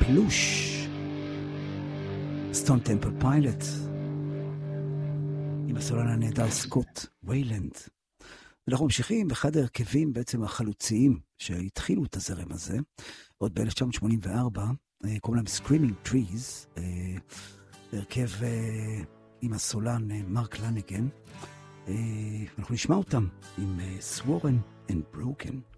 פלוש, סטון טמפל פיילוט, עם הסולן הנהדר סקוט ויילנד. אנחנו ממשיכים באחד ההרכבים בעצם החלוציים שהתחילו את הזרם הזה, עוד ב-1984, קוראים להם Screaming Trees, הרכב עם הסולן מרק לניגן. אנחנו נשמע אותם עם Sworn and Broken.